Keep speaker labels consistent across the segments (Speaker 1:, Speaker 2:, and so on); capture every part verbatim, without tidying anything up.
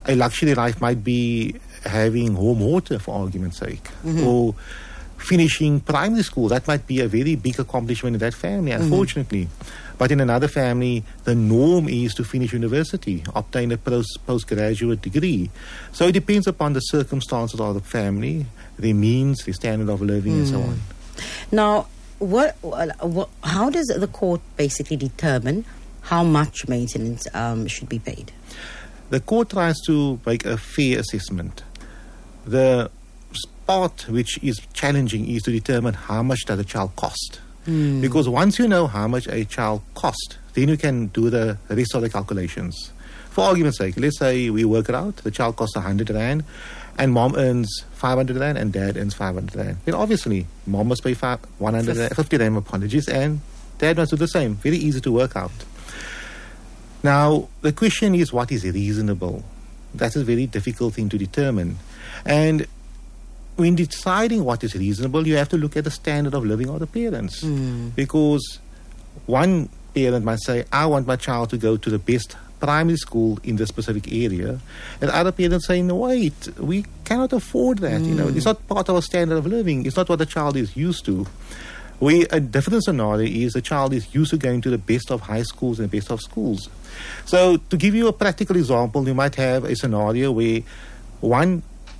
Speaker 1: a luxury life might be having home water, for argument's sake, mm-hmm. or finishing primary school. That might be a very big accomplishment in that family, unfortunately. Mm-hmm. But in another family, the norm is to finish university, obtain a post- postgraduate degree. So it depends upon the circumstances of the family, their means, their standard of living, mm. and so on.
Speaker 2: Now, what, what, how does the court basically determine how much maintenance um, should be paid?
Speaker 1: The court tries to make a fair assessment. The part which is challenging is to determine how much does a child cost. Mm. Because once you know how much a child costs, then you can do the rest of the calculations. For argument's sake, let's say we work it out, the child costs one hundred rand, and mom earns five hundred rand and dad earns five hundred rand. Then obviously, mom must pay five, one hundred fifty rand, apologies, and dad must do the same. Very easy to work out. Now, the question is, what is reasonable? That's a very difficult thing to determine. And when deciding what is reasonable, you have to look at the standard of living of the parents. Mm. Because one parent might say, I want my child to go to the best primary school in the specific area. And other parents say, no, wait, we cannot afford that. Mm. You know, it's not part of our standard of living. It's not what the child is used to. We, a different scenario is the child is used to going to the best of high schools and best of schools. So to give you a practical example, you might have a scenario where one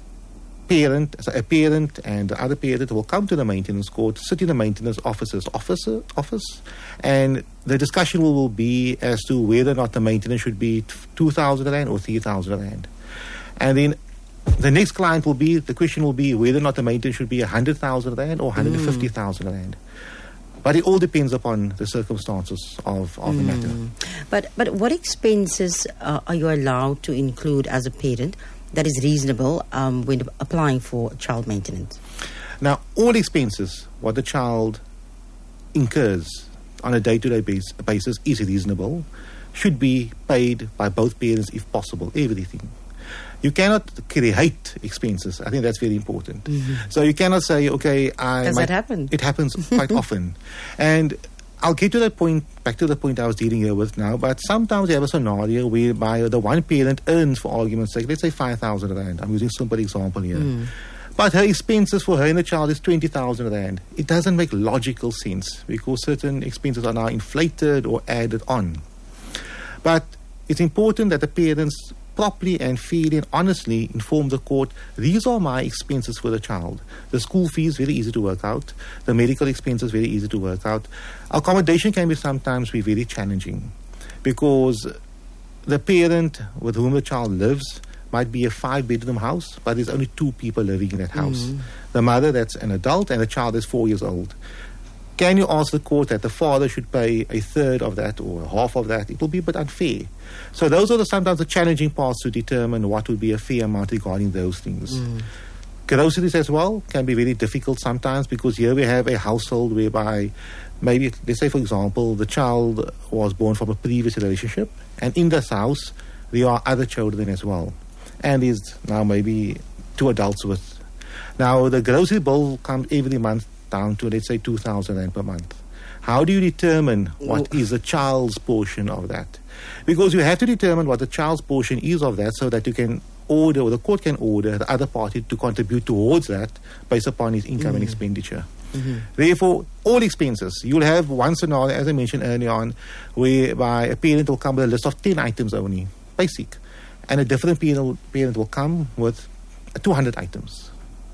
Speaker 1: parent, so a parent and the other parent will come to the maintenance court, sit in the maintenance officer's office, office, and the discussion will, will be as to whether or not the maintenance should be two thousand rand or three thousand rand. And then the next client will be, the question will be whether or not the maintenance should be one hundred thousand rand or one hundred fifty thousand mm. rand. But it all depends upon the circumstances of, of mm. the matter.
Speaker 2: But, but what expenses uh, are you allowed to include as a parent that is reasonable um, when applying for child maintenance?
Speaker 1: Now, all expenses what the child incurs on a day-to-day base, basis is reasonable, should be paid by both parents if possible, everything. You cannot create expenses. I think that's very important. Mm-hmm. So you cannot say, okay, I...
Speaker 2: Does
Speaker 1: might,
Speaker 2: that happen?
Speaker 1: It happens quite often. And I'll get to that point, back to the point I was dealing here with now, but sometimes you have a scenario whereby the one parent earns, for argument's sake, let's say five thousand rand. I'm using a simple example here. Mm. But her expenses for her and the child is twenty thousand rand. It doesn't make logical sense because certain expenses are now inflated or added on. But it's important that the parents properly and fairly and honestly inform the court, these are my expenses for the child. The school fees, very easy to work out. The medical expenses, very easy to work out. Accommodation can be sometimes be very challenging because the parent with whom the child lives might be a five-bedroom house, but there's only two people living in that house. Mm. The mother, that's an adult, and the child is four years old. Can you ask the court that the father should pay a third of that or half of that? It will be a bit unfair. So those are the, sometimes the challenging parts to determine what would be a fair amount regarding those things. Mm. Groceries as well can be very difficult sometimes because here we have a household whereby maybe, let's say for example, the child was born from a previous relationship and in this house there are other children as well. And there's now maybe two adults with. Now the grocery bill comes every month down to, let's say, two thousand rand per month. How do you determine what is the child's portion of that? Because you have to determine what the child's portion is of that so that you can order, or the court can order the other party to contribute towards that based upon his income mm. and expenditure. Mm-hmm. Therefore, all expenses. You'll have one scenario, as I mentioned earlier on, whereby a parent will come with a list of ten items only, basic. And a different parent, parent will come with two hundred items.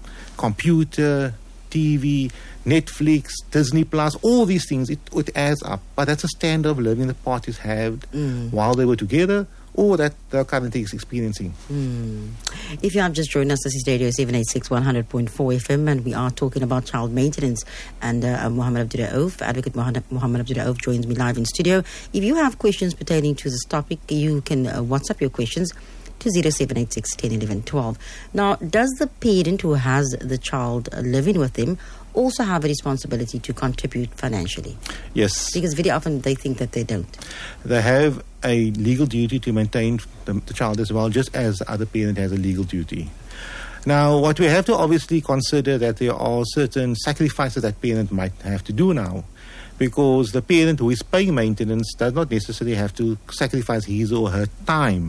Speaker 1: Computer, T V, Netflix, Disney Plus, all these things, it, it adds up. But that's a standard of living the parties had mm. while they were together or that they're currently experiencing.
Speaker 2: Mm. If you have just joined us, this is Radio seven eighty-six, one hundred point four F M, and we are talking about child maintenance. And uh, Muhammad Abdul Rauf, Advocate Muhammad, Muhammad Abdul Rauf joins me live in studio. If you have questions pertaining to this topic, you can uh, WhatsApp your questions to zero seven eight six, one zero, one one, one two. Now, does the parent who has the child living with him also have a responsibility to contribute financially?
Speaker 1: Yes.
Speaker 2: Because very often they think that they don't.
Speaker 1: They have a legal duty to maintain the, the child as well, just as the other parent has a legal duty. Now, what we have to obviously consider that there are certain sacrifices that parent might have to do now, because the parent who is paying maintenance does not necessarily have to sacrifice his or her time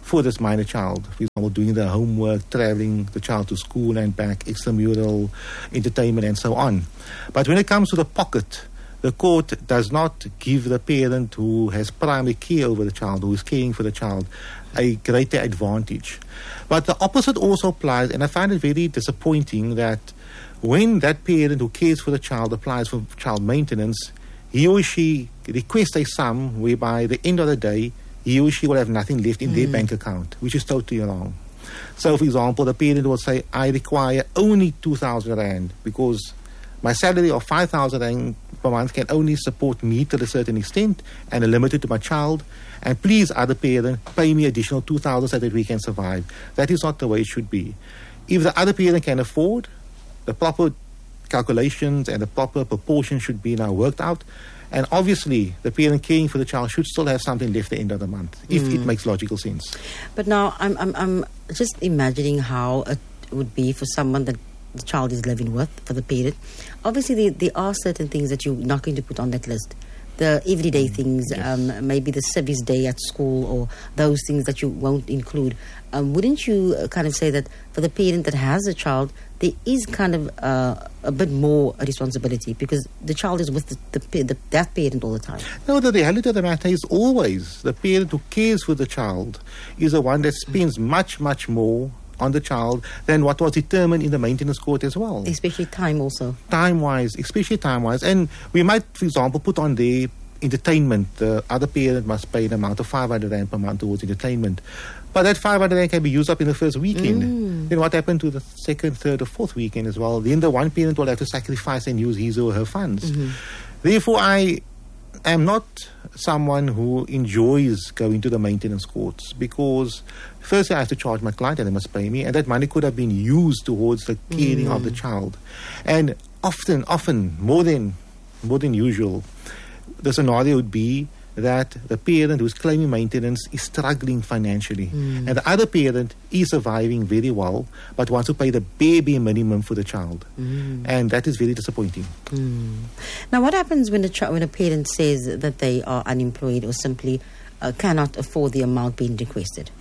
Speaker 1: for this minor child. For example, doing the homework, traveling the child to school and back, extramural, entertainment, and so on. But when it comes to the pocket, the court does not give the parent who has primary care over the child, who is caring for the child, a greater advantage. But the opposite also applies, and I find it very disappointing that when that parent who cares for the child applies for child maintenance, he or she requests a sum whereby at the end of the day, he or she will have nothing left in mm. their bank account, which is totally wrong. So, for example, the parent will say, I require only two thousand rand because my salary of five thousand rand per month can only support me to a certain extent and limited to my child. And please, other parent, pay me additional two thousand so that we can survive. That is not the way it should be. If the other parent can afford, the proper calculations and the proper proportion should be now worked out. And obviously, the parent caring for the child should still have something left at the end of the month, if mm. it makes logical sense.
Speaker 2: But now, I'm, I'm, I'm just imagining how it would be for someone that the child is living with, for the parent. Obviously, there, there are certain things that you're not going to put on that list. The everyday mm. things, yes. um, maybe the service day at school, or those things that you won't include. Um, wouldn't you uh, kind of say that for the parent that has a child, there is kind of uh, a bit more responsibility because the child is with the, the, the, that parent all the time?
Speaker 1: No, the reality of the matter is always the parent who cares for the child is the one that spends mm. much, much more on the child than what was determined in the maintenance court as well.
Speaker 2: Especially time also.
Speaker 1: Time-wise, especially time-wise. And we might, for example, put on there entertainment. The other parent must pay an amount of five hundred rand per month towards entertainment. But that five hundred rand can be used up in the first weekend. Mm. Then what happened to the second, third or fourth weekend as well? Then the one parent will have to sacrifice and use his or her funds. Mm-hmm. Therefore, I am not someone who enjoys going to the maintenance courts because firstly I have to charge my client and they must pay me, and that money could have been used towards the caring mm. of the child. And often, often, more than more than usual, the scenario would be that the parent who's claiming maintenance is struggling financially. Mm. And the other parent is surviving very well, but wants to pay the bare, bare minimum for the child. Mm. And that is very disappointing.
Speaker 2: Mm. Now, what happens when a, ch- when a parent says that they are unemployed or simply uh, cannot afford the amount being requested?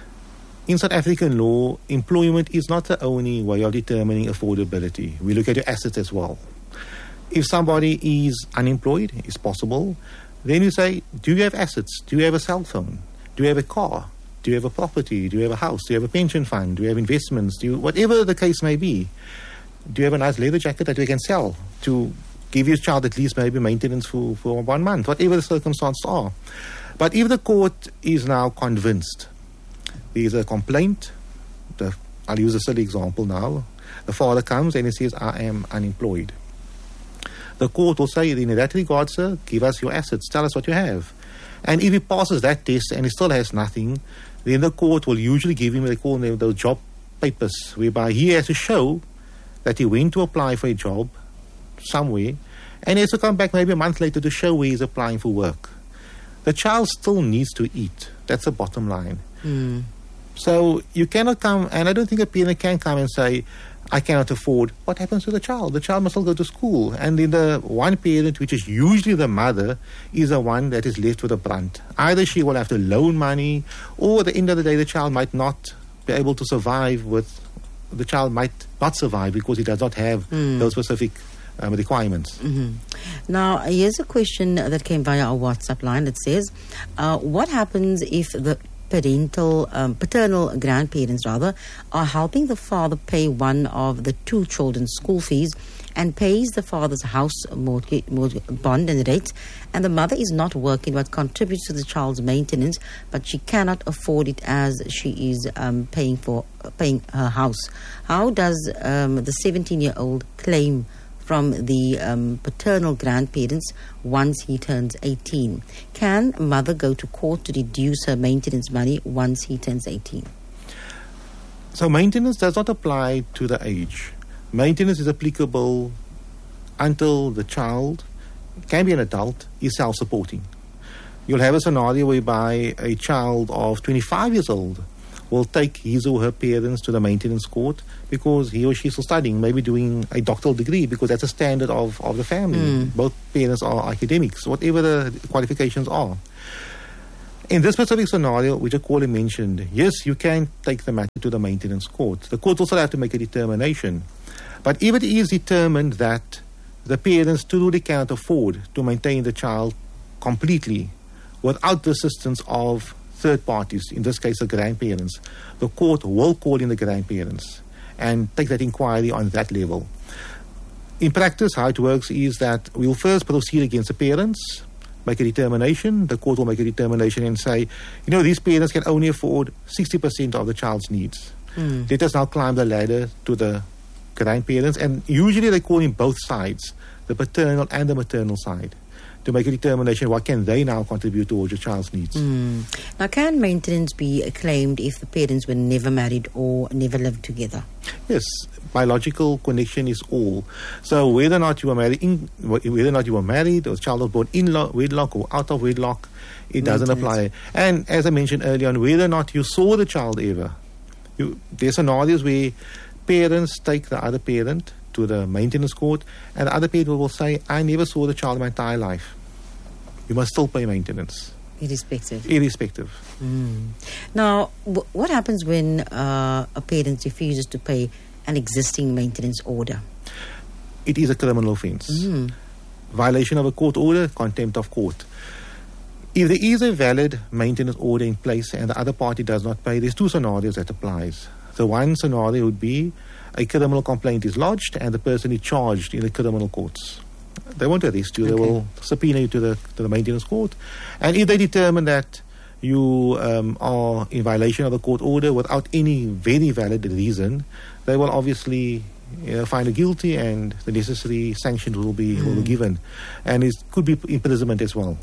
Speaker 1: In South African law, employment is not the only way of determining affordability. We look at your assets as well. If somebody is unemployed, it's possible. Then you say, do you have assets? Do you have a cell phone? Do you have a car? Do you have a property? Do you have a house? Do you have a pension fund? Do you have investments? Do you, whatever the case may be, do you have a nice leather jacket that you can sell to give your child at least maybe maintenance for, for one month, whatever the circumstances are? But if the court is now convinced there is a complaint, the, I'll use a silly example now, the father comes and he says, I am unemployed. The court will say, in that regard, sir, give us your assets, tell us what you have. And if he passes that test and he still has nothing, then the court will usually give him, they call them those job papers, whereby he has to show that he went to apply for a job somewhere, and he has to come back maybe a month later to show where he's applying for work. The child still needs to eat. That's the bottom line. Mm. So you cannot come, and I don't think a parent can come and say, I cannot afford. What happens to the child? The child must still go to school. And then the one parent, which is usually the mother, is the one that is left with the brunt. Either she will have to loan money, or at the end of the day, the child might not be able to survive with, the child might not survive because he does not have mm. those specific um, requirements. Mm-hmm.
Speaker 2: Now, here's a question that came via our WhatsApp line that says, uh, what happens if the parental, um, paternal grandparents rather, are helping the father pay one of the two children's school fees and pays the father's house mortgage, mortgage bond and rates, and the mother is not working but contributes to the child's maintenance, but she cannot afford it as she is um, paying for uh, paying her house. How does um, the seventeen-year-old claim from the um, paternal grandparents once he turns eighteen? Can mother go to court to reduce her maintenance money once he turns eighteen?
Speaker 1: So maintenance does not apply to the age. Maintenance is applicable until the child, can be an adult, is self-supporting. You'll have a scenario whereby a child of twenty-five years old will take his or her parents to the maintenance court because he or she is still studying, maybe doing a doctoral degree, because that's a standard of, of the family. Mm. Both parents are academics, whatever the qualifications are. In this specific scenario, which a caller mentioned, yes, you can take the matter to the maintenance court. The court also have to make a determination. But if it is determined that the parents truly cannot afford to maintain the child completely without the assistance of third parties, in this case the grandparents, the court will call in the grandparents and take that inquiry on that level. In practice, how it works is that we'll first proceed against the parents, make a determination. The court will make a determination and say, you know, these parents can only afford sixty percent of the child's needs. Mm. Let us now climb the ladder to the grandparents, and usually they call in both sides, the paternal and the maternal side, to make a determination what can they now contribute towards your child's needs.
Speaker 2: Mm. Now, can maintenance be claimed if the parents were never married or never lived together?
Speaker 1: Yes, biological connection is all. So whether or not you were married, in, whether or not you were married, or the child was born in lo- wedlock or out of wedlock, it doesn't apply. And as I mentioned earlier on, whether or not you saw the child ever, you, there's scenarios where parents take the other parent to the maintenance court, and the other parent will say, I never saw the child in my entire life. You must still pay maintenance.
Speaker 2: Irrespective.
Speaker 1: Irrespective.
Speaker 2: Mm. Now, w- what happens when uh, a parent refuses to pay an existing maintenance order?
Speaker 1: It is a criminal offence. Mm. Violation of a court order, contempt of court. If there is a valid maintenance order in place and the other party does not pay, there's two scenarios that applies. The one scenario would be a criminal complaint is lodged and the person is charged in the criminal courts. They won't arrest you. Okay. They will subpoena you to the to the maintenance court. And if they determine that you um, are in violation of the court order without any very valid reason, they will obviously you know, find you guilty, and the necessary sanctions will be, mm. will be given. And it could be imprisonment as well.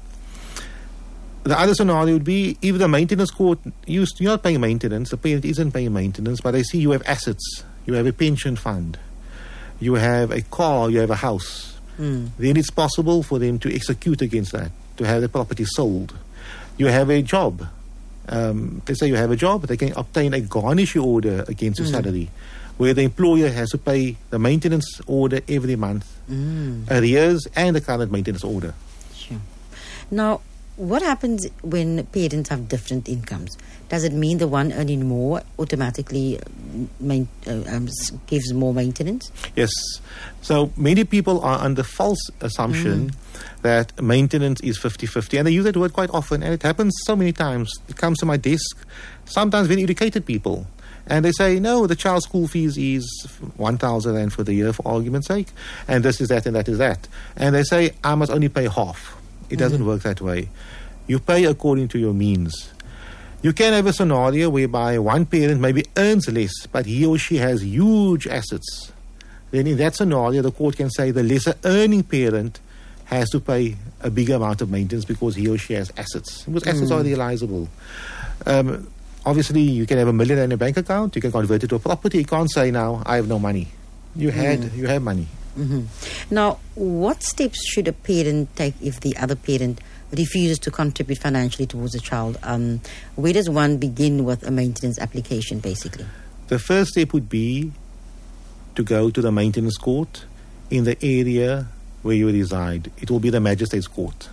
Speaker 1: The other scenario would be if the maintenance court, you're not paying maintenance, the parent isn't paying maintenance, but they see you have assets, you have a pension fund, you have a car, you have a house, mm. then it's possible for them to execute against that, to have the property sold. You have a job. Um, let's say you have a job, they can obtain a garnish order against your mm. salary, where the employer has to pay the maintenance order every month, mm. arrears, and the current maintenance order.
Speaker 2: Sure. Now, what happens when parents have different incomes? Does it mean the one earning more automatically main, uh, um, gives more maintenance?
Speaker 1: Yes. So many people are under false assumption mm. that maintenance is fifty-fifty. And they use that word quite often. And it happens so many times. It comes to my desk, sometimes very educated people. And they say, no, the child's school fees is one thousand rand for the year, for argument's sake. And this is that and that is that. And they say, I must only pay half. It doesn't mm. work that way. You pay according to your means. You can have a scenario whereby one parent maybe earns less, but he or she has huge assets. Then in that scenario, the court can say the lesser earning parent has to pay a bigger amount of maintenance because he or she has assets. Because mm. assets are realizable. Um, obviously, you can have a million in a bank account. You can convert it to a property. You can't say now, I have no money. You had, mm. you have money.
Speaker 2: Mm-hmm. Now, what steps should a parent take if the other parent refuses to contribute financially towards a child? Um, where does one begin with a maintenance application, basically?
Speaker 1: The first step would be to go to the maintenance court in the area where you reside. It will be the magistrate's court.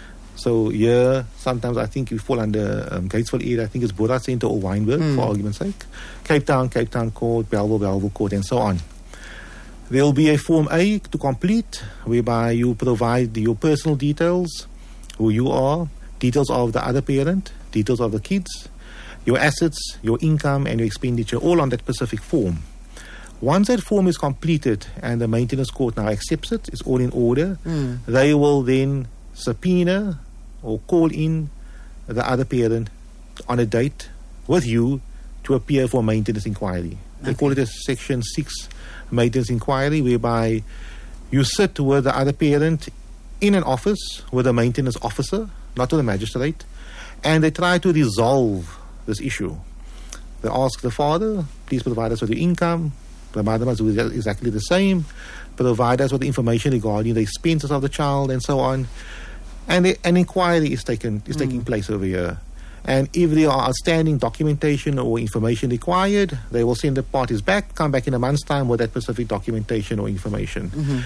Speaker 1: So here, sometimes I think you fall under um, Gatesville area. I think it's Bora Centre or Wynberg, mm. for argument's sake. Cape Town, Cape Town Court, Belleville, Belleville Court, and so on. There will be a Form A to complete, whereby you provide your personal details, who you are, details of the other parent, details of the kids, your assets, your income, and your expenditure, all on that specific form. Once that form is completed and the maintenance court now accepts it, it's all in order, mm. they will then subpoena or call in the other parent on a date with you to appear for maintenance inquiry. They okay. call it a Section six maintenance inquiry, whereby you sit with the other parent in an office with a maintenance officer, not with a magistrate, and they try to resolve this issue. They ask the father, please provide us with your income. The mother must do exactly the same. Provide us with the information regarding the expenses of the child and so on. And the, an inquiry is taken is mm. taking place over here. And if there are outstanding documentation or information required, they will send the parties back, come back in a month's time with that specific documentation or information. Mm-hmm.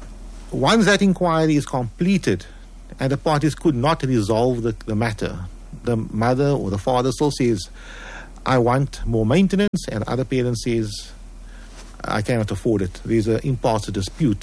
Speaker 1: Once that inquiry is completed and the parties could not resolve the, the matter, the mother or the father still says, I want more maintenance, and the other parent says, I cannot afford it. There's an impasse dispute.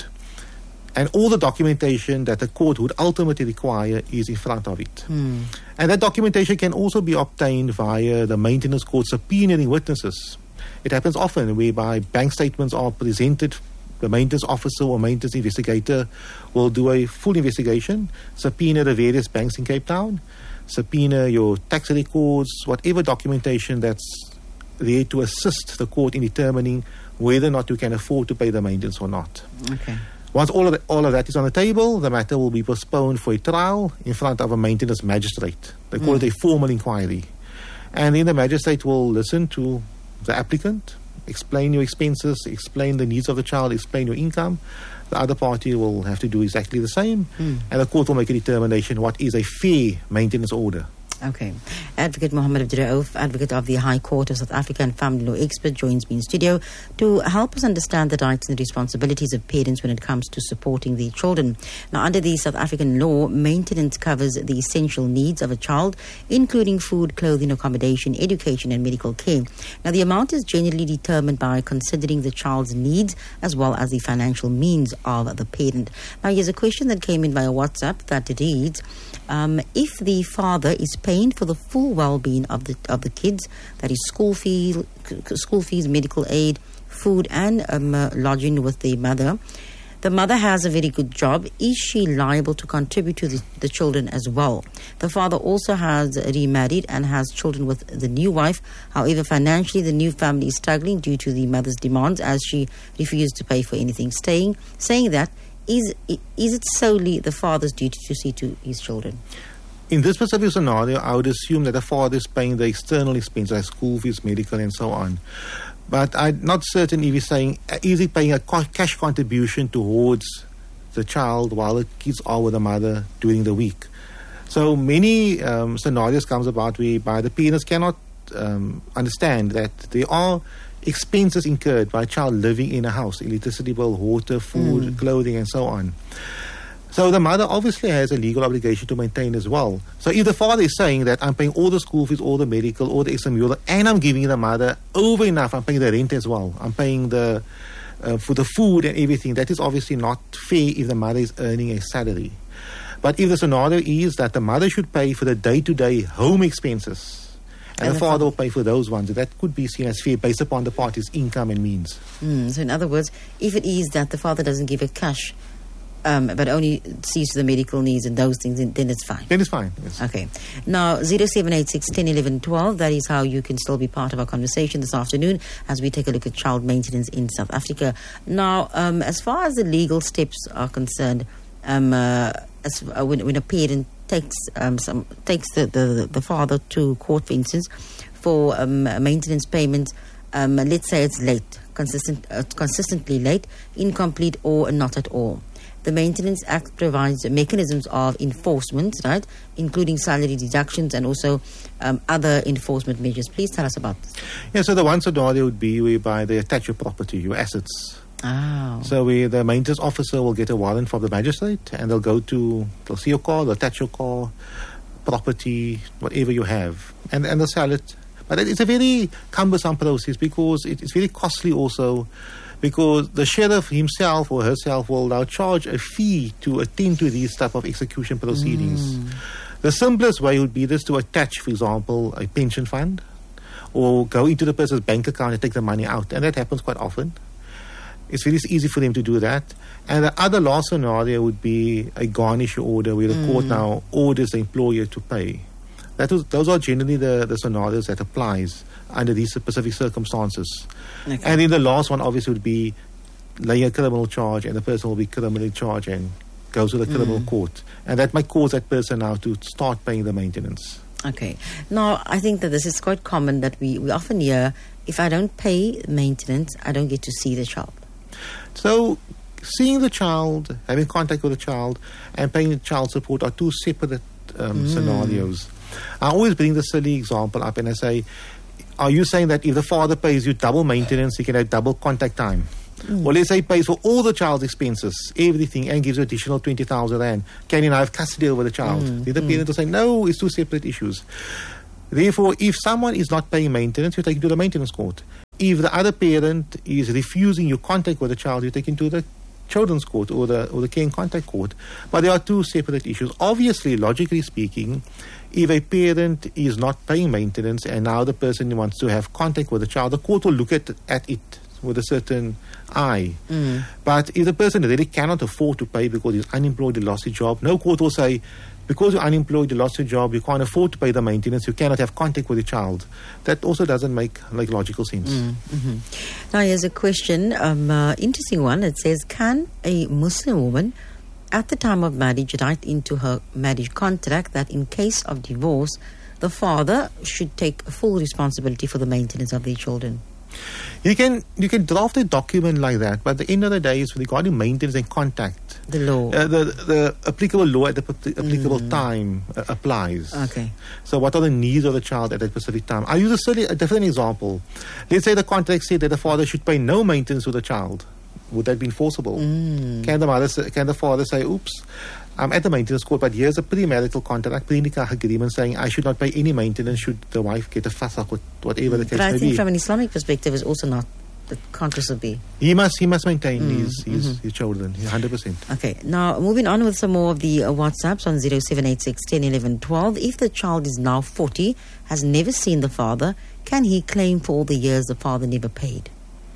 Speaker 1: And all the documentation that the court would ultimately require is in front of it.
Speaker 2: Mm.
Speaker 1: And that documentation can also be obtained via the maintenance court subpoenaing witnesses. It happens often whereby bank statements are presented. The maintenance officer or maintenance investigator will do a full investigation, subpoena the various banks in Cape Town, subpoena your tax records, whatever documentation that's there to assist the court in determining whether or not you can afford to pay the maintenance or not.
Speaker 2: Okay.
Speaker 1: Once all of, the, all of that is on the table, the matter will be postponed for a trial in front of a maintenance magistrate. They call
Speaker 2: Mm.
Speaker 1: it a formal inquiry. And then the magistrate will listen to the applicant, explain your expenses, explain the needs of the child, explain your income. The other party will have to do exactly the same.
Speaker 2: Mm.
Speaker 1: And the court will make a determination what is a fair maintenance order.
Speaker 2: Okay. Advocate Mohammed Abdullah Auf, advocate of the High Court of South Africa and family law expert, joins me in studio to help us understand the rights and responsibilities of parents when it comes to supporting their children. Now, under the South African law, maintenance covers the essential needs of a child, including food, clothing, accommodation, education, and medical care. Now, the amount is generally determined by considering the child's needs as well as the financial means of the parent. Now, here's a question that came in via WhatsApp that reads, Um, if the father is paying for the full well-being of the of the kids, that is school fees, school fees, medical aid, food, and um, uh, lodging with the mother, the mother has a very good job. Is she liable to contribute to the, the children as well? The father also has remarried and has children with the new wife. However, financially, the new family is struggling due to the mother's demands, as she refused to pay for anything. Staying, saying that. Is is it solely the father's duty to see to his children?
Speaker 1: In this specific scenario, I would assume that the father is paying the external expenses, like school fees, medical, and so on. But I'm not certain if he's saying, is he paying a cash contribution towards the child while the kids are with the mother during the week. So many um, scenarios comes about whereby the parents cannot um, understand that there are expenses incurred by a child living in a house, electricity bill, water, food, mm. clothing, and so on. So the mother obviously has a legal obligation to maintain as well. So if the father is saying that I'm paying all the school fees, all the medical, all the extramural, and I'm giving the mother over enough, I'm paying the rent as well, I'm paying the uh, for the food and everything, that is obviously not fair if the mother is earning a salary. But if the scenario is that the mother should pay for the day-to-day home expenses, and, and the, the father will pay for those ones, that could be seen as fair based upon the party's income and means.
Speaker 2: Mm, so in other words, if it is that the father doesn't give a cash, um, but only sees to the medical needs and those things, then, then it's fine.
Speaker 1: Then it's fine, yes.
Speaker 2: Okay. Now, zero seven eight six, one zero, one one one, that is how you can still be part of our conversation this afternoon as we take a look at child maintenance in South Africa. Now, um, as far as the legal steps are concerned, um, uh, as, uh, when, when a parent takes um, some takes the, the, the father to court, for instance, for um, maintenance payments, um, let's say it's late, consistent, uh, consistently late, incomplete, or not at all. The Maintenance Act provides mechanisms of enforcement, right, including salary deductions and also um, other enforcement measures. Please tell us about this.
Speaker 1: Yeah, so the one scenario would be whereby they attach your property, your assets.
Speaker 2: Oh.
Speaker 1: So we, the maintenance officer will get a warrant from the magistrate, and they'll go to, they'll see your car, they'll attach your car, property, whatever you have, and, and they'll sell it. But it's a very cumbersome process because it, it's very costly also, because the sheriff himself or herself will now charge a fee to attend to these type of execution proceedings. Mm. The simplest way would be this, to attach, for example, a pension fund, or go into the person's bank account and take the money out, and that happens quite often. It's very easy for them to do that. And the other last scenario would be a garnish order where the mm. court now orders the employer to pay. That was, those are generally the, the scenarios that applies under these specific circumstances. Okay. And then the last one obviously would be laying a criminal charge, and the person will be criminally charged and goes to the criminal mm. court. And that might cause that person now to start paying the maintenance.
Speaker 2: Okay. Now, I think that this is quite common that we, we often hear, if I don't pay maintenance, I don't get to see the child.
Speaker 1: So, seeing the child, having contact with the child, and paying child support are two separate um, mm. scenarios. I always bring the silly example up and I say, are you saying that if the father pays you double maintenance, you can have double contact time? mm. or let's say pays for all the child's expenses, everything, and gives you additional twenty thousand rand, can you now have custody over the child?
Speaker 2: Mm.
Speaker 1: The other
Speaker 2: Mm.
Speaker 1: parent will say, no, it's two separate issues. Therefore, if someone is not paying maintenance, you take it to the maintenance court. If the other parent is refusing you contact with the child, you take it to the children's court or the or the care and contact court. But there are two separate issues. Obviously, logically speaking, if a parent is not paying maintenance and now the person wants to have contact with the child, the court will look at at it with a certain eye.
Speaker 2: Mm.
Speaker 1: But if the person really cannot afford to pay because he's unemployed, he lost his job, no court will say, because you're unemployed, you lost your job, you can't afford to pay the maintenance, you cannot have contact with the child. That also doesn't make like logical sense.
Speaker 2: Mm, mm-hmm. Now, here's a question, um, uh, interesting one. It says, can a Muslim woman at the time of marriage write into her marriage contract that in case of divorce, the father should take full responsibility for the maintenance of their children?
Speaker 1: You can you can draft a document like that, but at the end of the day, is regarding maintenance and contact.
Speaker 2: The law.
Speaker 1: Uh, the, the applicable law at the p- applicable mm. time uh, applies.
Speaker 2: Okay.
Speaker 1: So what are the needs of the child at that specific time? I use a, silly, a different example. Let's say the contract said that the father should pay no maintenance to the child. Would that be enforceable?
Speaker 2: Mm.
Speaker 1: Can the mother say, can the father say, oops, I'm at the maintenance court, but here's a premarital contract, pre-nikah agreement saying I should not pay any maintenance should the wife get a fasakh or whatever the case
Speaker 2: But I
Speaker 1: may
Speaker 2: think
Speaker 1: be.
Speaker 2: from an Islamic perspective, it's also not, it can't also be.
Speaker 1: He must, he must maintain
Speaker 2: Mm,
Speaker 1: his, his,
Speaker 2: mm-hmm.
Speaker 1: his children, one hundred percent.
Speaker 2: Okay, now moving on with some more of the uh, WhatsApps on zero seven eight six, one zero, one one, one two. If the child is now forty, has never seen the father, can he claim for all the years the father never paid?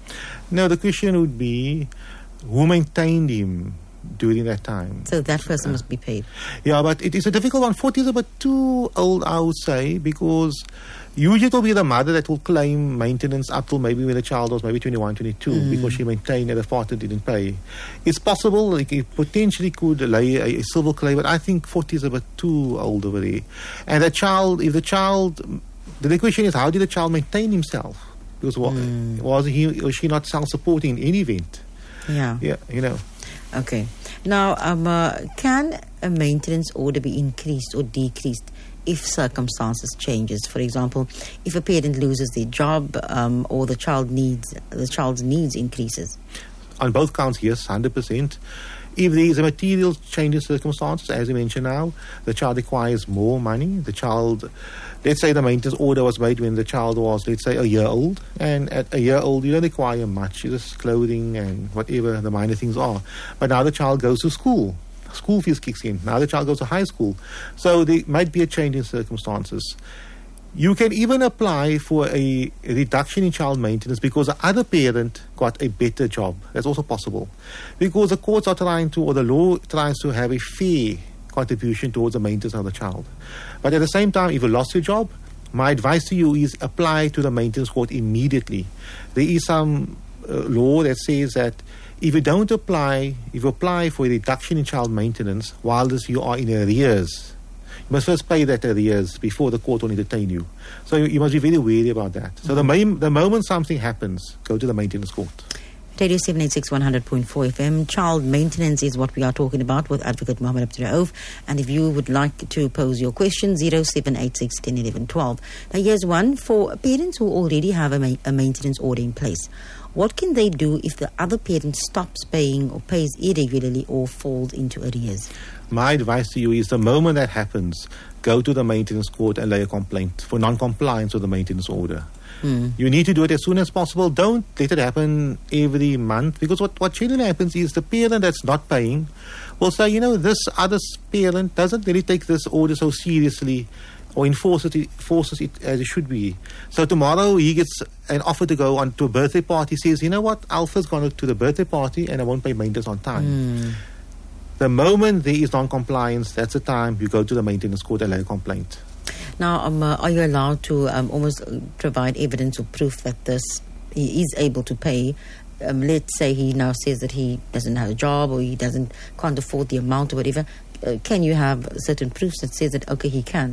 Speaker 1: No, the question would be who maintained him during that time.
Speaker 2: So that person must be paid.
Speaker 1: Yeah, but it is a difficult one. forty is a bit too old, I would say, because usually it will be the mother that will claim maintenance up till maybe when the child was maybe twenty-one, twenty-two, mm. because she maintained and the father didn't pay. It's possible, like, it potentially could lay a, a civil claim, but I think forty is a bit too old over there. And the child, if the child, the question is, how did the child maintain himself? Because mm. was he or she not self-supporting in any event?
Speaker 2: Yeah.
Speaker 1: Yeah, you know.
Speaker 2: Okay. Now, um, uh, can a maintenance order be increased or decreased if circumstances changes? For example, if a parent loses their job um, or the child needs the child's needs increases.
Speaker 1: On both counts, yes, one hundred percent. If there is a material change in circumstances, as you mentioned now, the child requires more money. The child, let's say the maintenance order was made when the child was, let's say, a year old. And at a year old, you don't require much, just clothing and whatever the minor things are. But now the child goes to school. School fees kicks in. Now the child goes to high school. So there might be a change in circumstances. You can even apply for a reduction in child maintenance because the other parent got a better job. That's also possible. Because the courts are trying to, or the law tries to have a fair contribution towards the maintenance of the child. But at the same time, if you lost your job, my advice to you is apply to the maintenance court immediately. There is some uh, law that says that if you don't apply, if you apply for a reduction in child maintenance while this you are in arrears, you must first pay that arrears before the court will entertain you. So you, you must be very wary about that. So mm-hmm. the, main, the moment something happens, go to the maintenance court.
Speaker 2: Radio seven eighty-six, one hundred point four F M. Child maintenance is what we are talking about with Advocate Mohammed Abdur Rauf. And if you would like to pose your question, zero seven eight six, one zero, one one, one two. Now here's one. For parents who already have a, ma- a maintenance order in place, what can they do if the other parent stops paying or pays irregularly or falls into arrears?
Speaker 1: My advice to you is the moment that happens, go to the maintenance court and lay a complaint for non-compliance with the maintenance order. Mm. You need to do it as soon as possible. Don't let it happen every month, because what, what generally happens is the parent that's not paying will say, you know, this other parent doesn't really take this order so seriously or enforce it, enforces it as it should be. So tomorrow he gets an offer to go on to a birthday party. He says, you know what, Alpha's gone to the birthday party and I won't pay maintenance on time. Mm. The moment there is non-compliance, that's the time you go to the maintenance court and lay a complaint.
Speaker 2: Now, um, uh, are you allowed to um, almost provide evidence or proof that this he is able to pay? Um, let's say he now says that he doesn't have a job or he doesn't can't afford the amount or whatever. Uh, can you have certain proofs that says that, okay, he can?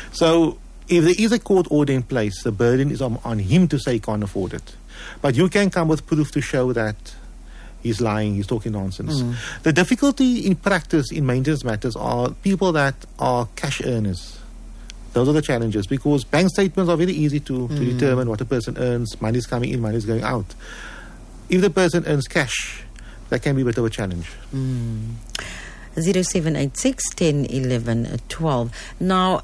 Speaker 1: So if there is a court order in place, the burden is on, on him to say he can't afford it. But you can come with proof to show that he's lying, he's talking nonsense. Mm. The difficulty in practice in maintenance matters are people that are cash earners. Those are the challenges, because bank statements are very easy to, mm. to determine what a person earns. Money is coming in, money is going out. if the person earns cash, that can be a bit of a challenge.
Speaker 2: Mm. zero seven eight six, one zero, one one, twelve. Now,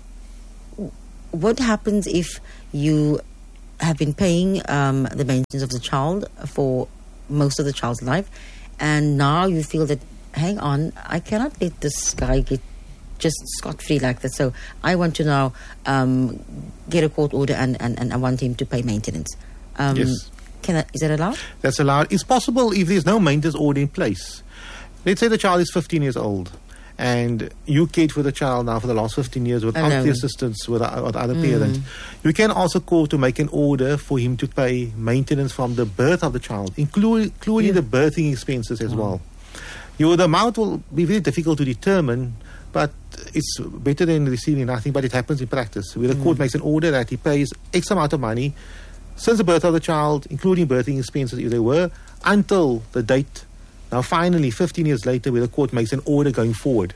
Speaker 2: what happens if you have been paying um, the maintenance of the child for most of the child's life, and now you feel that, hang on, I cannot let this guy get just scot-free like that, so I want to now um, get a court order and, and, and I want him to pay maintenance. Um,
Speaker 1: yes.
Speaker 2: Can I, is that allowed?
Speaker 1: That's allowed. It's possible if there's no maintenance order in place. Let's say the child is fifteen years old and you cared for the child now for the last fifteen years without
Speaker 2: Alone.
Speaker 1: the assistance with the, with the other
Speaker 2: Mm.
Speaker 1: parent. You can also call to make an order for him to pay maintenance from the birth of the child, including, including
Speaker 2: Yeah.
Speaker 1: the birthing expenses as
Speaker 2: Oh.
Speaker 1: well. You, the amount will be very difficult to determine, but it's better than receiving nothing, but it happens in practice, where the court makes an order that he pays X amount of money since the birth of the child, including birthing expenses if they were, until the date. Now finally, fifteen years later, where the court makes an order going forward.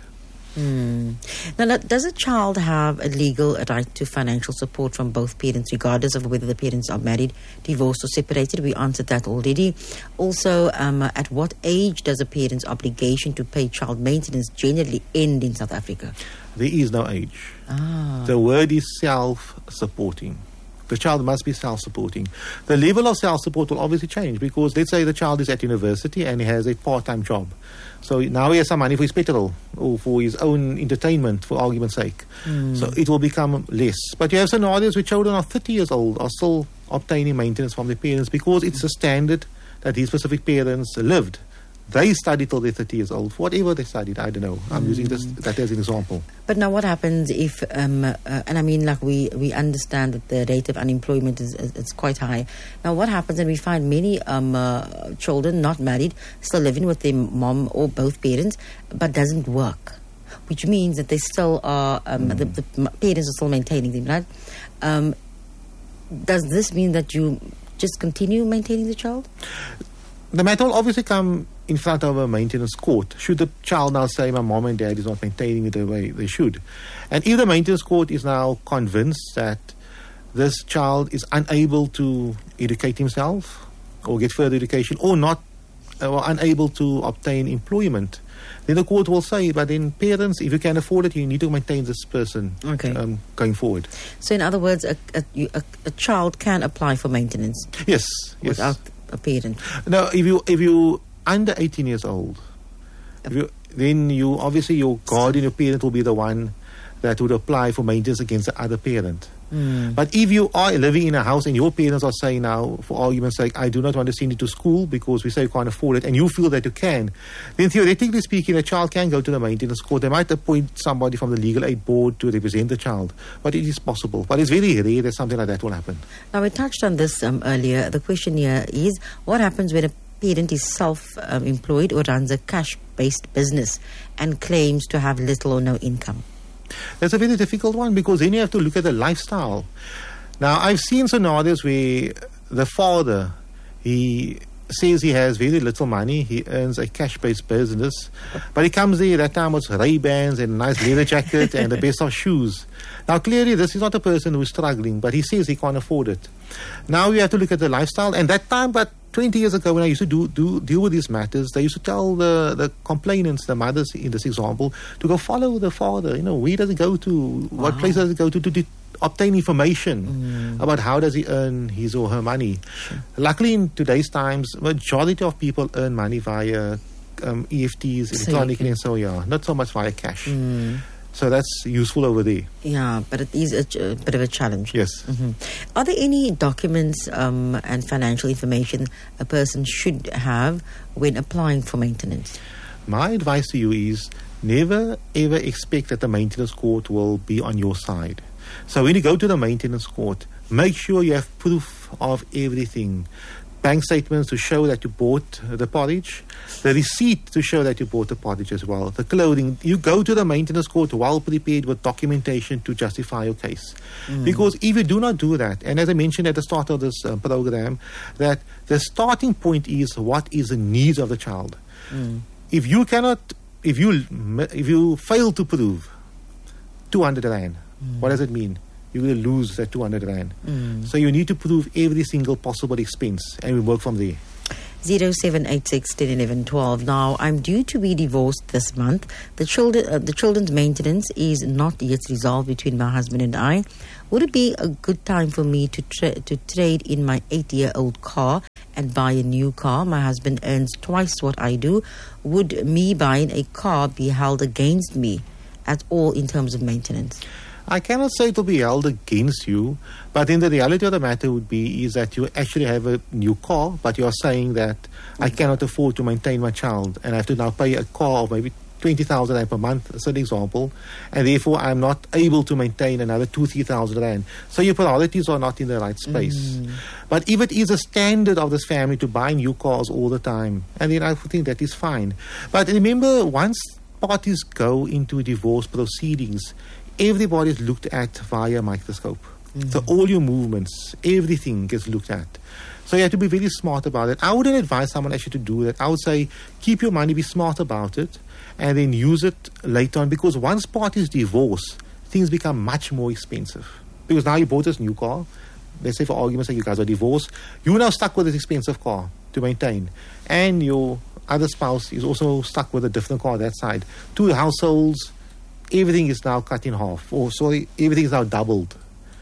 Speaker 2: Mm. Now, now, does a child have a legal right to financial support from both parents, regardless of whether the parents are married, divorced, or separated? We answered that already. Also, um, at what age does a parent's obligation to pay child maintenance generally end in South Africa?
Speaker 1: There is no age.
Speaker 2: Ah.
Speaker 1: The word is self-supporting. The child must be self-supporting. The level of self-support will obviously change because let's say the child is at university and he has a part-time job. So now he has some money for his petrol or for his own entertainment, for argument's sake.
Speaker 2: Mm.
Speaker 1: So it will become less. But you have scenarios where children are thirty years old are still obtaining maintenance from their parents because it's a standard that these specific parents lived. They studied till they're thirty years old. Whatever they studied, I don't know. I'm
Speaker 2: Mm.
Speaker 1: using this that as an example.
Speaker 2: But now what happens if, um, uh, and I mean, like we, we understand that the rate of unemployment is, is, is quite high. Now what happens, and we find many um, uh, children not married, still living with their mom or both parents, but doesn't work, which means that they still are, um,
Speaker 1: Mm.
Speaker 2: the, the m- parents are still maintaining them, right? Um, does this mean that you just continue maintaining the child?
Speaker 1: The matter will obviously come in front of a maintenance court should the child now say my mom and dad is not maintaining it the way they should. And if the maintenance court is now convinced that this child is unable to educate himself or get further education or not or unable to obtain employment, then the court will say, but then parents, if you can afford it, you need to maintain this person
Speaker 2: Okay.
Speaker 1: um, going forward.
Speaker 2: So in other words, a, a, you- a, a child can apply for maintenance
Speaker 1: Yes, yes.
Speaker 2: without a parent.
Speaker 1: Now, if you if you under eighteen years old, if you, then you obviously your guardian, your parent will be the one that would apply for maintenance against the other parent.
Speaker 2: Mm.
Speaker 1: But if you are living in a house and your parents are saying now, for argument's sake, I do not want to send you to school because we say you can't afford it, and you feel that you can, then theoretically speaking, a child can go to the maintenance court. They might appoint somebody from the legal aid board to represent the child, but it is possible. But it's very rare that something like that will happen.
Speaker 2: Now, we touched on this um, earlier. The question here is, what happens when a parent is self-employed or runs a cash-based business and claims to have little or no income?
Speaker 1: That's a very difficult one because then you have to look at the lifestyle. Now, I've seen scenarios where the father, he says he has very little money. He earns a cash-based business. But he comes there, that time was Ray-Bans and a nice leather jacket and the best of shoes. Now, clearly, this is not a person who's struggling, but he says he can't afford it. Now, you have to look at the lifestyle. And that time, but twenty years ago, when I used to do, do deal with these matters, they used to tell the, the complainants, the mothers in this example, to go follow the father. You know, where does he go to? What
Speaker 2: Wow.
Speaker 1: place does he go to to, to obtain information
Speaker 2: Mm.
Speaker 1: about how does he earn his or her money? Luckily, in today's times, majority of people earn money via um, E F Ts,
Speaker 2: So you
Speaker 1: electronically,
Speaker 2: can-
Speaker 1: and so yeah, not so much via cash.
Speaker 2: Mm.
Speaker 1: So that's useful over there.
Speaker 2: Yeah, but it is a, ch- a bit of a challenge.
Speaker 1: Yes.
Speaker 2: Mhm. Are there any documents um, and financial information a person should have when applying for maintenance?
Speaker 1: My advice to you is never ever expect that the maintenance court will be on your side. So when you go to the maintenance court, make sure you have proof of everything. Bank statements to show that you bought the porridge, the receipt to show that you bought the porridge as well, the clothing. You go to the maintenance court well prepared with documentation to justify your case.
Speaker 2: Mm.
Speaker 1: Because if you do not do that, and as I mentioned at the start of this uh, program, that the starting point is what is the needs of the child.
Speaker 2: Mm.
Speaker 1: If you cannot, if you if you fail to prove two hundred rand,
Speaker 2: Mm.
Speaker 1: what does it mean? You will lose that two hundred rand.
Speaker 2: Mm.
Speaker 1: So you need to prove every single possible expense, and we work from there.
Speaker 2: zero seven eight six, one zero one one, one two. Now, I'm due to be divorced this month. The children, uh, the children's maintenance is not yet resolved between my husband and I. Would it be a good time for me to tra- to trade in my eight-year-old car and buy a new car? My husband earns twice what I do. Would me buying a car be held against me at all in terms of maintenance?
Speaker 1: I cannot say it will be held against you, but then the reality of the matter would be is that you actually have a new car, but you are saying that I cannot afford to maintain my child, and I have to now pay a car of maybe twenty thousand rand per month, that's an example, and therefore I'm not able to maintain another two, three thousand rand. So your priorities are not in the right space. Mm. But if it is a standard of this family to buy new cars all the time, and then I think that is fine. But remember, once parties go into divorce proceedings, everybody is looked at via microscope. Mm. So all your movements, everything gets looked at. So you have to be very smart about it. I wouldn't advise someone actually to do that. I would say keep your money, be smart about it, and then use it later on. Because once parties divorce, things become much more expensive. Because now you bought this new car. Let's say for argument's sake you guys are divorced. You're now stuck with this expensive car to maintain. And your other spouse is also stuck with a different car that side. Two households, everything is now cut in half. Or sorry, everything is now doubled.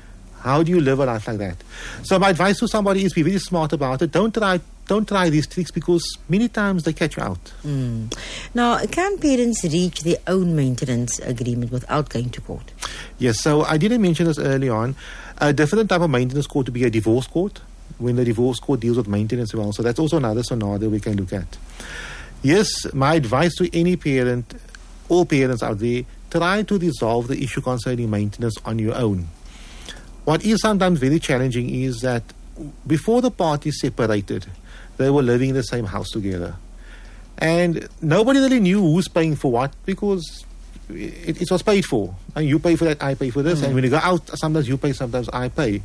Speaker 1: How do you live a life like that? So my advice to somebody is be very smart about it. Don't try don't try these tricks because many times they catch you out.
Speaker 2: Mm. Now, can parents reach their own maintenance agreement without going to court?
Speaker 1: Yes, so I didn't mention this early on. A different type of maintenance court to be a divorce court, when the divorce court deals with maintenance as well. So that's also another scenario we can look at. Yes, my advice to any parent, all parents out there, try to resolve the issue concerning maintenance on your own. What is sometimes very challenging is that before the parties separated, they were living in the same house together. And nobody really knew who's paying for what because it, it was paid for. And you pay for that, I pay for this. Mm. And when you go out, sometimes you pay, sometimes I pay.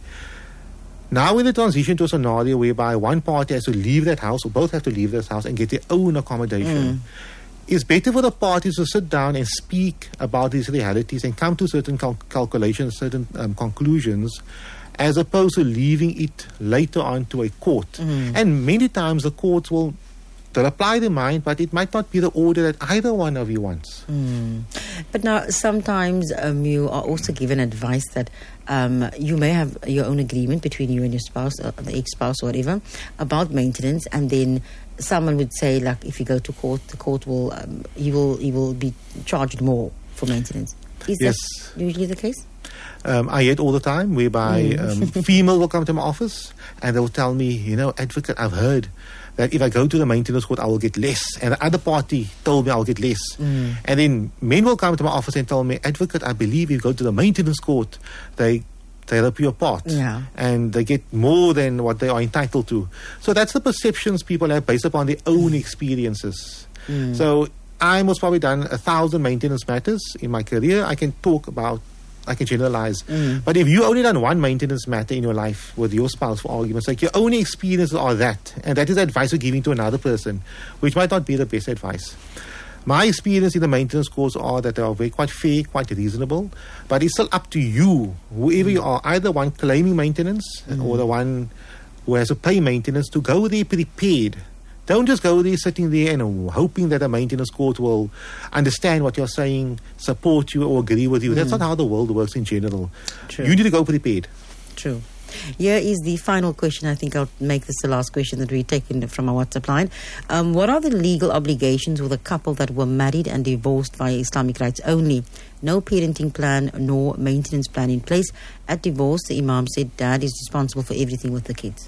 Speaker 1: Now in the transition to a scenario whereby one party has to leave that house, or both have to leave this house and get their own accommodation, mm. it's better for the parties to sit down and speak about these realities and come to certain cal- calculations, certain um, conclusions, as opposed to leaving it later on to a court. Mm. And many times the courts will they'll apply their mind, but it might not be the order that either one of you wants.
Speaker 2: Mm. But now, sometimes um, you are also given advice that um, you may have your own agreement between you and your spouse, or the ex-spouse or whatever, about maintenance, and then someone would say, like, if you go to court, the court will, um, you will, you will be charged more for maintenance. Is
Speaker 1: yes.
Speaker 2: that usually the case?
Speaker 1: Um, I hear it all the time, whereby mm. um, female will come to my office and they will tell me, you know, advocate, I've heard that if I go to the maintenance court, I will get less. And the other party told me I'll get less. Mm. And then men will come to my office and tell me, advocate, I believe if you go to the maintenance court, they they rip you apart.
Speaker 2: Yeah.
Speaker 1: And they get more than what they are entitled to. So that's the perceptions people have based upon their own experiences. Mm. So I most probably done a thousand maintenance matters in my career. I can talk about I can generalize. Mm. But if you only done one maintenance matter in your life with your spouse, for argument's sake, your only experiences are that. And that is advice you're giving to another person, which might not be the best advice. My experience in the maintenance courts are that they are very quite fair, quite reasonable. But it's still up to you, whoever mm. you are, either one claiming maintenance mm. or the one who has to pay maintenance, to go there prepared. Don't just go there sitting there and hoping that a maintenance court will understand what you're saying, support you or agree with you. Mm. That's not how the world works in general.
Speaker 2: True.
Speaker 1: You need to go prepared.
Speaker 2: True. Here is the final question. I think I'll make this the last question that we've taken from our WhatsApp line. Um, what are the legal obligations with a couple that were married and divorced via Islamic rights only? No parenting plan nor maintenance plan in place. At divorce, the Imam said dad is responsible for everything with the kids.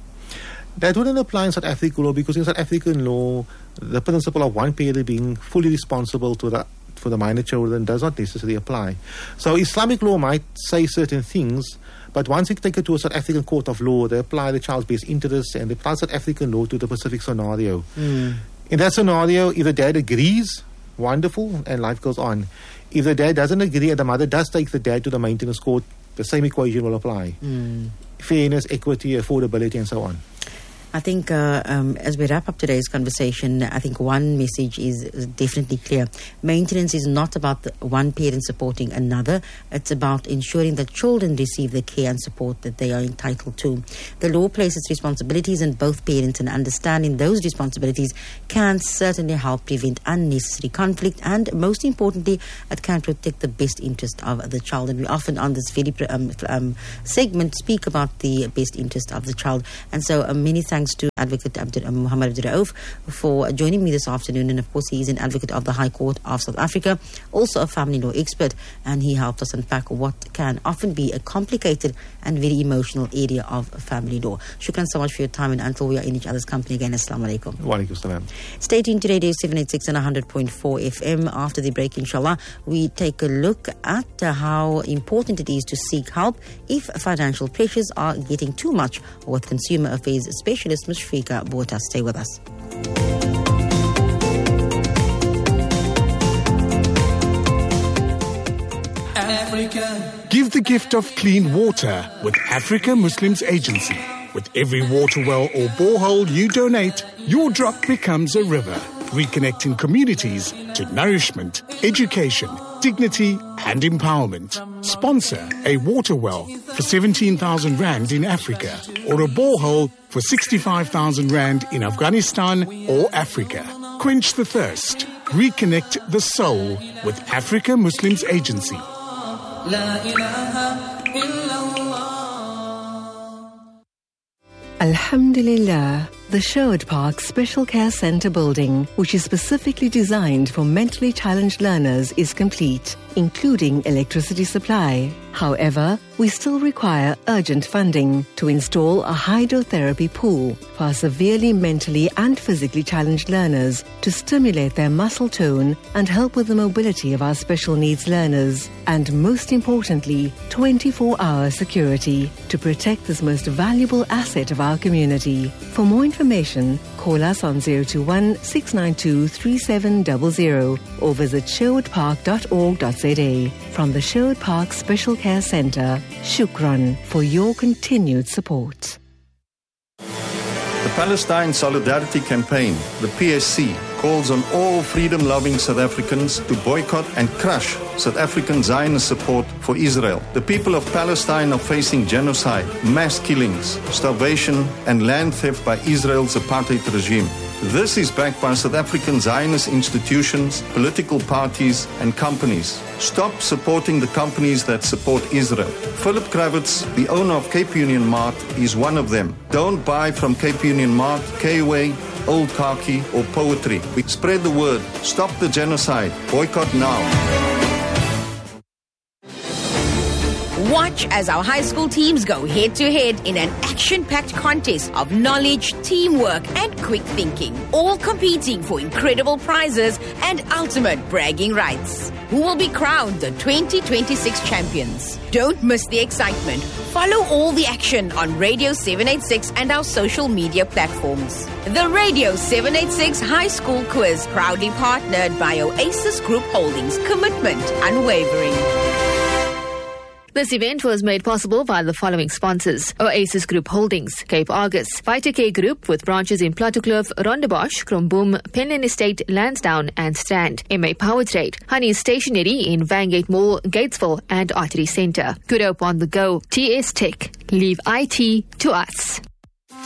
Speaker 1: That wouldn't apply in South African law because in South African law, the principle of one parent being fully responsible to the, for the minor children does not necessarily apply. So Islamic law might say certain things, but once you take it to a South African court of law, they apply the child's best interests and they apply South African law to the specific scenario. Mm. In that scenario, if the dad agrees, wonderful, and life goes on. If the dad doesn't agree and the mother does take the dad to the maintenance court, the same equation will apply. Mm. Fairness, equity, affordability, and so on.
Speaker 2: I think uh, um, as we wrap up today's conversation, I think one message is definitely clear. Maintenance is not about the one parent supporting another. It's about ensuring that children receive the care and support that they are entitled to. The law places responsibilities on both parents, and understanding those responsibilities can certainly help prevent unnecessary conflict, and most importantly, it can protect the best interest of the child. And we often on this very um, um, segment speak about the best interest of the child. And so uh, many thanks to Advocate Abdur, uh, Muhammad Abdur Rauf for joining me this afternoon. And of course, he is an advocate of the High Court of South Africa, also a family law expert, and he helped us unpack what can often be a complicated and very emotional area of family law. Shukran so much for your time, and until we are in each other's company again, Assalamu alaikum.
Speaker 1: Wa alaikum salam.
Speaker 2: Stay tuned to Radio seven eighty-six and one hundred point four F M. After the break, inshallah, we take a look at uh, how important it is to seek help if financial pressures are getting too much, with Consumer Affairs Specialist Mushfiqa Botha. Stay with us.
Speaker 3: Africa. Give the gift of clean water with Africa Muslims Agency. With every water well or borehole you donate, your drop becomes a river, reconnecting communities to nourishment, education, dignity and empowerment. Sponsor a water well for seventeen thousand rand in Africa, or a borehole for sixty-five thousand rand in Afghanistan or Africa. Quench the thirst. Reconnect the soul with Africa Muslims Agency. La ilaha illallah.
Speaker 4: Alhamdulillah, the Sherwood Park Special Care Centre building, which is specifically designed for mentally challenged learners, is complete, including electricity supply. However, we still require urgent funding to install a hydrotherapy pool for our severely mentally and physically challenged learners to stimulate their muscle tone and help with the mobility of our special needs learners. And most importantly, twenty-four hour security to protect this most valuable asset of our community. For more information, call us on zero two one, six nine two, three seven zero zero or visit sherwood park dot org dot za. From the Sherwood Park Special Care Centre, shukran for your continued support.
Speaker 5: The Palestine Solidarity Campaign, the P S C, calls on all freedom-loving South Africans to boycott and crush South African Zionist support for Israel. The people of Palestine are facing genocide, mass killings, starvation, and land theft by Israel's apartheid regime. This is backed by South African Zionist institutions, political parties, and companies. Stop supporting the companies that support Israel. Philip Kravitz, the owner of Cape Union Mart, is one of them. Don't buy from Cape Union Mart, K-Way, Old Khaki, or Poetry. We spread the word. Stop the genocide. Boycott now.
Speaker 6: Watch as our high school teams go head-to-head in an action-packed contest of knowledge, teamwork, and quick thinking, all competing for incredible prizes and ultimate bragging rights. Who will be crowned the twenty twenty-six champions? Don't miss the excitement. Follow all the action on Radio seven eighty-six and our social media platforms. The Radio seven eighty-six High School Quiz, proudly partnered by Oasis Group Holdings. Commitment unwavering.
Speaker 7: This event was made possible by the following sponsors: Oasis Group Holdings, Cape Argus, Vitacare Group with branches in Plattekloof, Rondebosch, Kromboom, Penland Estate, Lansdowne and Strand, M A Power Trade, Honey Stationery in Vangate Mall, Gatesville and Artery Centre, Good Hope on the Go, T S Tech, leave I T to us.